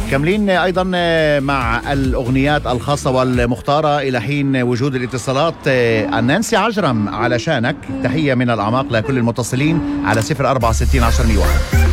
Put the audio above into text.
مكملين أيضا مع الأغنيات الخاصة والمختارة إلى حين وجود الاتصالات. نانسي عجرم علشانك، تحية من الأعماق لكل المتصلين على 064 10 101.